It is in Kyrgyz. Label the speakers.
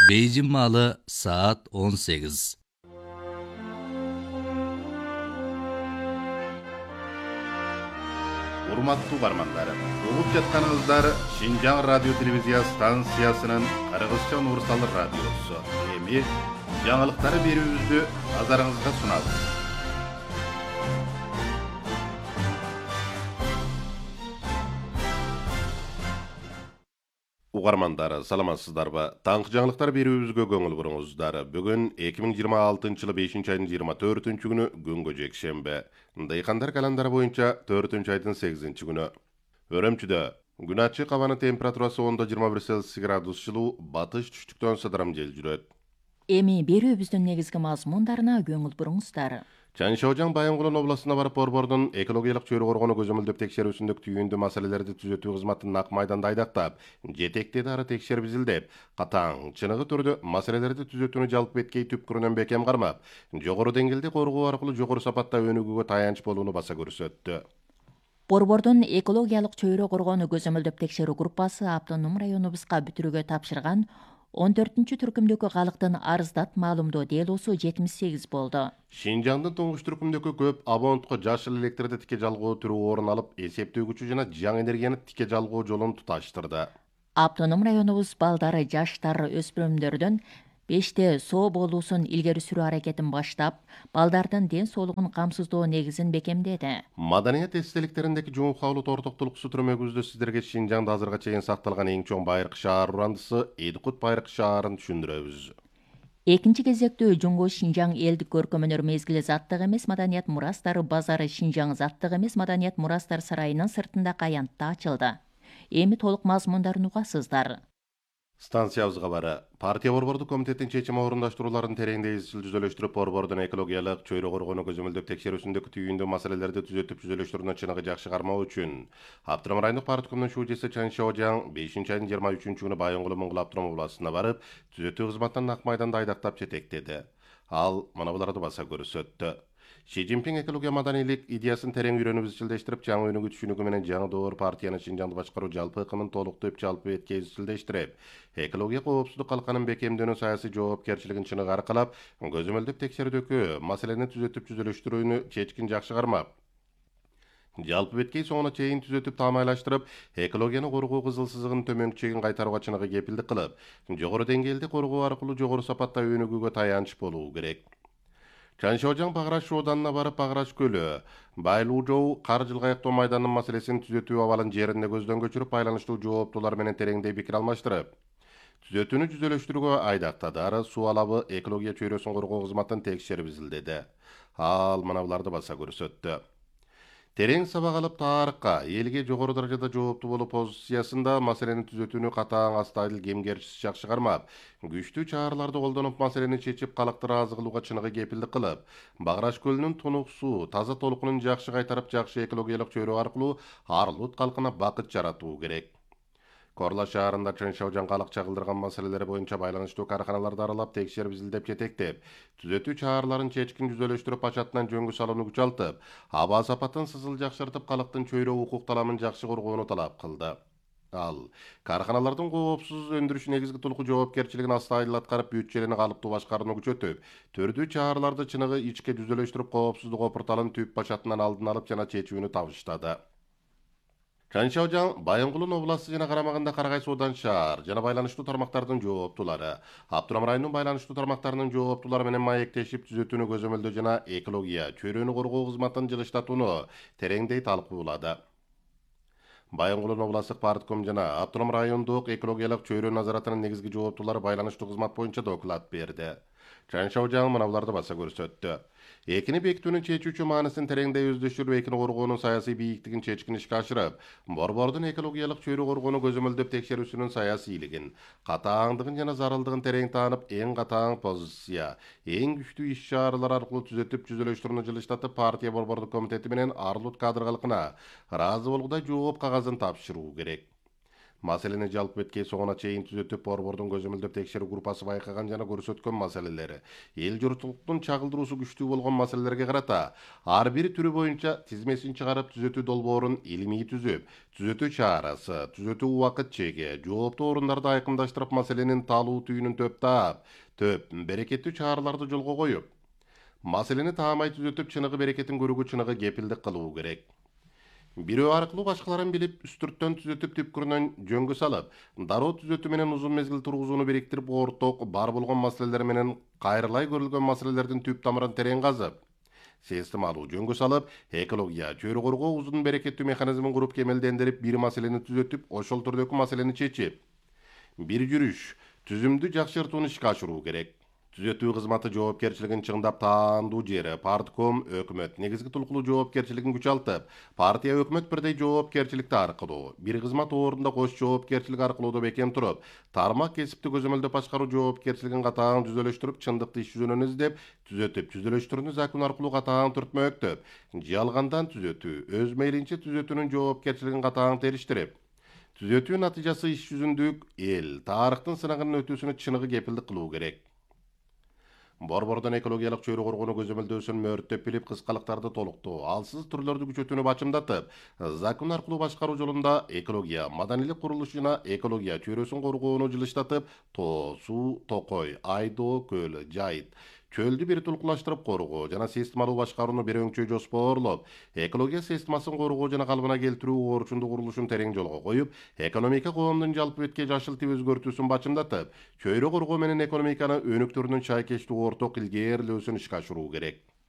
Speaker 1: Бейжің малы saat 18.
Speaker 2: Урматтуу бармандар, угуп жатканыңыздар Шинжаң радио телевизия станциясынын Кыргызча универсал радиосу. Эми жаңылыктары берүүбүздү назарыңызга сунабыз. Угармандар, саламатсыздарбы? Таңкы жаңылыктар берүүбүзгө көңүл буруңуздар. Бүгүн 2026 5 айдын 24 күнү күнгө жекшембе. Дыйкандар календары боюнча 4 айдын 8 күнү. Өрөмчүдө күн ачык, абанын температурасы 10-21 Цельсий градус жылуу, батыш түштүктөн сыдырым жел жүрөт.
Speaker 3: Эми берүүбүздүн негизги мазмундарына көңүл буруңуздар.
Speaker 2: Чанчоожаң Байынгулун областына барып борбордун экологиялык чөйрө коргону көзөмөлдөп текшерүүсүндөгү түйүндүү маселелерди түзөтүү кызматын нак майданда айдактап, жетектеди ары текшерип изилдеп, катаң, чыныгы түрдө маселелерди түзөтүүнү жалпы эткей түпкүрүнөн бекем кармап, жогору деңгээлде коргоо аркылуу жогору сапатта өнүгүүгө таянч болууну баса көрсөттү.
Speaker 3: Борбордун экологиялык чөйрө коргоону көзөмөлдөп текшерүү группасы автоном районубузга бүтүрүүгө тапшырган 14-түркүмдөгү калктын арыздат маалымдоо делосу 78 болду.
Speaker 2: Шинжаңдын туңгуч түркүмдөгү көп абонентко жашыл электрди тике жалгоо түрү орун алып, эсептөөгүчү жана жаңы энергияны тике жалгоо жолун туташтырды.
Speaker 3: Автоном районубуз балдары, жаштар, өспүрүмдөрдөн 5 соо болуусун илгери сүрүү аракетин баштап, балдардын ден соолугун камсыздоо негизин бекемдеди.
Speaker 2: Маданият эстеликтериндеги жуун кабыл тортоктулуксу түрмөгүздө сиздерге Шинжаңда азырга чейин сакталган эң чоң байыркы шаар урандысы Эдикут байыркы шаарын түшүндүрөбүз.
Speaker 3: Экинчи кезектүү Жуңго Шинжаң элдик көркөмөнөр мезгили заттык эмес маданият мурастары базары Шинжаң заттык эмес маданият мурастар сарайынын сыртында каянтта ачылды. Эми толук мазмундарын угасыздар.
Speaker 2: Станциябызга бары партия борбордук комитеттин чечими орундаштырууларын тереңдей изчил жүзөлөштүрүп, борбордун экологиялык чөйрө коргоону көзөмөлдөп текшерүүсүндөгү түйүндүү маселелерди түзөтүп жүзөлөштүрүүнү чыныгы жакшы кармоо үчүн Автоном райондук парткомдун шүүжеси Чанчоожаң 5 айдын 23 күнү Байынгул Моңгул Автоном областына барып, түзөтүү кызматынан нак майданда айдактап жетектеди. Ал мына буларды баса көрсөттү. Ши Цзиньпин экология маданийлик идеясын терең үйрөнүп изчилдештирип, жаңы өнүгүү түшүнүгү менен жаңы доор партияны Шинжаңды башкаруу жалпы ыкымын толуктуп, жалпы эткей изчилдештирип, экология коопсуздук калканын бекемдөөнү, саясий жоопкерчилигин чыныгы аркалап, көзөмөлдөп текшерүүдөгү маселени түзөтүп жүзөлөштүрүүнү чечкин жакшы кармап, жалпы эткей соңуна чейин түзөтүп таамайлаштырып, экологияны коргоо кызыл сызыгынын төмөнкү чегин кайтарууга чыныгы кепилдик кылып, жогору деңгээлде коргоо аркылуу жогору сапатта өнүгүүгө таянч болуу керек. Чанчоожаң Баграш оданына барып, Баграш көлү, Байлуу кар жылгаяктоо майданынын маселесин түзөтүү абалын жеринде көздөн көчүрүп, байланыштуу жооптуулар менен тереңдей пикир алмаштырып, түзөтүүнү жүзөлөштүрүүгө айдактады. Ары суу алабы экология чөйрөсүн коргоо кызматын текшерип изилдеди. Ал мына буларды баса көрсөттү. Терең сабак алып, тарыхка, элге жогору даражада жооптуу болуу позициясында маселени түзөтүүнү катаң, астайыл, кемгерчisiz жакшы кармап, күчтүү чараларды колдонуп, маселени чечип, калкты ыраазы кылууга чыныгы кепилдик кылып, Баграш көлүнүн тунук суу, таза толкунун жакшы кайтарып, жакшы экологиялык чөйрө аркылуу Арлут калкына бакыт жаратуу керек. Корла шаарында Чанчоожаң калк чагылдырган маселелери боюнча байланыштуу карканаларды аралап, текшерип изилдеп жетектеп, түзөтүү чараларын чечкин жүзөлөштүрүп, ачатынан жөнгө салууну күчалтып, аба сапатын сызыл жакшыртып, калктын чөйрө укук таламын жакшы коргоону талап кылды. Ал карканалардын коопсуз өндүрүш негизги толуку жоопкерчилигин астайыл аткарып, бюджетини калыптуу башкарууну күчөтүп, төрдүү чараларды чыныгы ичке жүзөлөштүрүп, коопсуздук опурталын түп башатынан алдын алып жана чечүүнү табыштады. Чанчоожаң Байынгулун областы жана карамагында Карагай суудан шаар жана байланыштуу тармактардын жооптуулары, Автоном районунун байланыштуу тармактарынын жооптуулары менен маектешип, түзөтүүнү көзөмөлдөө жана экология чөйрөнү коргоо кызматын жылыштатууну тереңдей талкуулады. Байынгулун областык партком жана Автоном райондук экологиялык чөйрө назаратынын негизги жооптуулары байланыштуу кызмат боюнча доклад берди. Чанчоожаң мына буларды баса көрсөттү. Экини бекитүүнүн чечүүчү маанисин тереңдей өздөштүрүп, экини коргоонун саясий бийиктигин чечкин ишке ашырып, борбордун экологиялык чөйрө коргоону көзөмөлдөп текшерүүсүнүн саясийлигин, катааңдыгын жана зарылдыгын терең таанып, эң катаң позиция, эң күчтүү иш чаралар аркылуу түзөтүп, жүзөлөштүрүүнү жылыштатып, партия борбордук комитети менен Арлут кадыр калкына ыраазы болгудай жооп кагазын тапшыруу керек. Маселени жалпы беткей соңуна чейин түзөтүп, борбордун көзөмөлдөп текшерүү группасы байкаган жана көрсөткөн маселелери, эл журтчулуктун чагылдыруусу күчтүү болгон маселелерге карата ар бир түрү боюнча тизмесин чыгарып, түзөтүү долбоорун илимий түзүп, түзөтүү чарасы, түзөтүү убакыт чеги, жооптуу орундарды айкындаштырып, маселенин таалуу түйүнүн төп берекеттүү чараларды жолго коюп, маселени таамай түзөтүп, чыныгы берекетин көрүүгө чыныгы кепилдик кылуу керек. Бирөө аркылуу башкаларын билип, үстүрттөн түзөтүп түпкүрүнөн жөнгө салып, дароо түзөтүү менен узун мезгил тургузууну бириктирип, орток бар болгон маселелер менен кайрылай көрүлгөн маселелердин түп тамырын терең казып, системалуу жөнгө салып, экология, чөйрө коргоо узун берекеттүү механизмин куруп кемелдендирип, бир маселени түзөтүп, ошол түрдөгү маселени чечип, бир жүрүш, түзүмдү жакшыртууну ишке ашыруу керек. Түзөтүү кызматы жоопкерчилигин чыңдап таандуу жери партком өкмөт негизги тулкулуу жоопкерчилигин күчалтып, партия өкмөт бирдей жоопкерчиликти аркылуу, бир кызмат ордунда кош жоопкерчилик аркылуу да бекем туруп, тармак кесипти көзөмөлдөп башкаруу жоопкерчилигин катаң түзөлөштүрүп, чындыкты иш жүзүнөн издеп, түзөтүп, түзөлөштөрүнү закон аркылуу катаң түртмөктөп, жалгандан түзөтүү, өз мейлинче түзөтүүнүн жоопкерчилигин катаң териштирип, түзөтүү натыйжасы иш жүзүндүк эл, тарыхтын сынагынан өтүүсүнө чыныгы кепилдик кылуу керек. Борбордон экологиялык чөйрө коргоону көзөмөлдөөсүн мөөрттөп билип, кыскалыктарды толуктоо, алсыз түрлөрдү күчөтүүнү бачымдатып, закон аркылуу башкаруу жолунда экология, маданийлик курулуш жана экология чөйрөсүн коргоону жылыштатып, тоо, суу, токой, айдоо, көл, жайыт, чөлдү бир тулкулаштырып коргоо жана системалуу башкарууну бир өңчө жоспоорлоп, экология системасын коргоо жана калыбына келтирүү орчунду курулушун терең жолго коюп, экономика коомдун жалпы бетке жашыл тип өзгөртүүсүн бачымдатып, чөйрө коргоо менен экономиканы өнүктүүрүнүн чайкештүү орток илгээрлөөсүн ишке ашыруу керек.